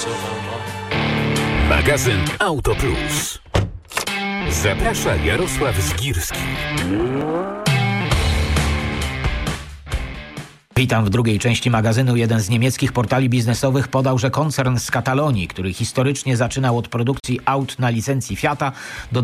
Magazyn Auto Plus. Zaprasza Jarosław Zgirski. Witam w drugiej części magazynu. Jeden z niemieckich portali biznesowych podał, że koncern z Katalonii, który historycznie zaczynał od produkcji aut na licencji Fiata, do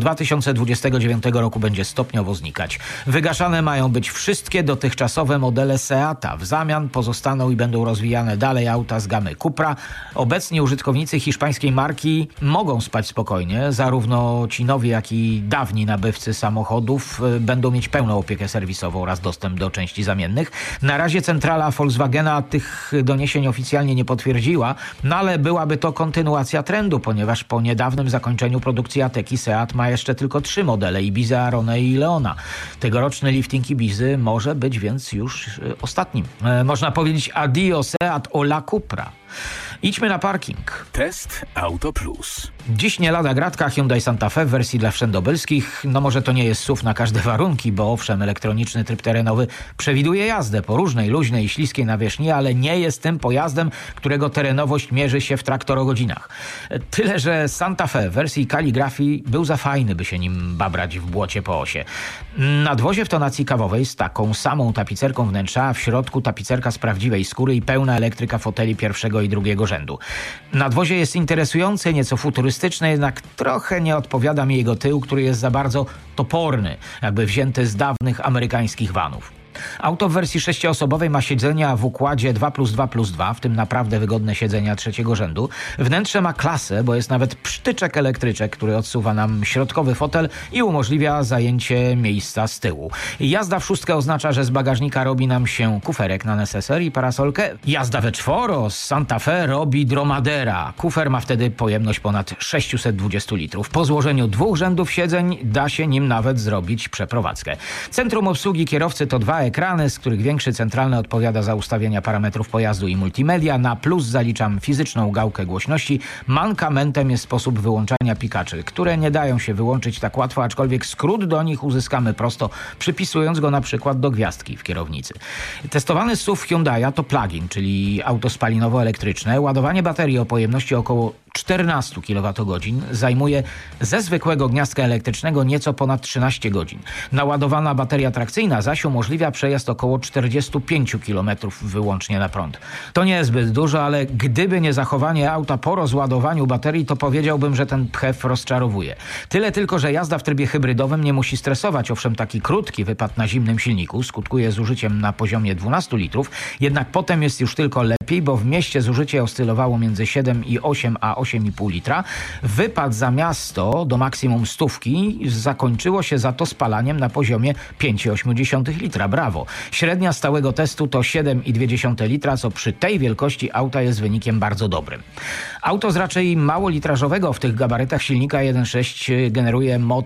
2029 roku będzie stopniowo znikać. Wygaszane mają być wszystkie dotychczasowe modele Seata. W zamian pozostaną i będą rozwijane dalej auta z gamy Cupra. Obecni użytkownicy hiszpańskiej marki mogą spać spokojnie. Zarówno ci nowi, jak i dawni nabywcy samochodów będą mieć pełną opiekę serwisową oraz dostęp do części zamiennych. Na razie centrala Volkswagena tych doniesień oficjalnie nie potwierdziła, no ale byłaby to kontynuacja trendu, ponieważ po niedawnym zakończeniu produkcji Ateki Seat ma jeszcze tylko 3 modele: Ibiza, Arone i Leona. Tegoroczny lifting Ibizy może być więc już ostatnim. Można powiedzieć addio Seat, hola Cupra. Idźmy na parking. Test Auto Plus. Dziś nie lada gratka Hyundai Santa Fe w wersji dla wszędobylskich. No może to nie jest SUV na każde warunki, bo owszem, elektroniczny tryb terenowy przewiduje jazdę po różnej, luźnej i śliskiej nawierzchni, ale nie jest tym pojazdem, którego terenowość mierzy się w traktorogodzinach. Tyle, że Santa Fe w wersji kaligrafii był za fajny, by się nim babrać w błocie po osie. Nadwozie w tonacji kawowej z taką samą tapicerką wnętrza, a w środku tapicerka z prawdziwej skóry i pełna elektryka foteli pierwszego i drugiego rzędu. Nadwozie jest interesujące, nieco futurystyczne, jednak trochę nie odpowiada mi jego tył, który jest za bardzo toporny, jakby wzięty z dawnych amerykańskich vanów. Auto w wersji 6-osobowej ma siedzenia w układzie 2+2+2, w tym naprawdę wygodne siedzenia trzeciego rzędu. Wnętrze ma klasę, bo jest nawet psztyczek elektryczek, który odsuwa nam środkowy fotel i umożliwia zajęcie miejsca z tyłu. Jazda w szóstkę oznacza, że z bagażnika robi nam się kuferek na neseser i parasolkę. Jazda we czworo z Santa Fe robi dromadera. Kufer ma wtedy pojemność ponad 620 litrów. Po złożeniu 2 rzędów siedzeń da się nim nawet zrobić przeprowadzkę. Centrum obsługi kierowcy to 2 ekrany, z których większy centralny odpowiada za ustawienia parametrów pojazdu i multimedia. Na plus zaliczam fizyczną gałkę głośności. Mankamentem jest sposób wyłączania pikaczy, które nie dają się wyłączyć tak łatwo, aczkolwiek skrót do nich uzyskamy prosto, przypisując go na przykład do gwiazdki w kierownicy. Testowany SUV Hyundai'a to plug-in, czyli auto spalinowo-elektryczne. Ładowanie baterii o pojemności około 14 kWh zajmuje ze zwykłego gniazdka elektrycznego nieco ponad 13 godzin. Naładowana bateria trakcyjna zaś umożliwia przejazd około 45 km wyłącznie na prąd. To nie jest zbyt dużo, ale gdyby nie zachowanie auta po rozładowaniu baterii, to powiedziałbym, że ten PHEV rozczarowuje. Tyle tylko, że jazda w trybie hybrydowym nie musi stresować. Owszem, taki krótki wypad na zimnym silniku skutkuje zużyciem na poziomie 12 litrów, jednak potem jest już tylko lepiej, bo w mieście zużycie oscylowało między 7,8 a 8,5 litra. Wypad za miasto do maksimum 100 zakończyło się za to spalaniem na poziomie 5,8 litra. Brawo. Średnia stałego testu to 7,2 litra, co przy tej wielkości auta jest wynikiem bardzo dobrym. Auto z raczej małolitrażowego w tych gabarytach silnika 1.6 generuje moc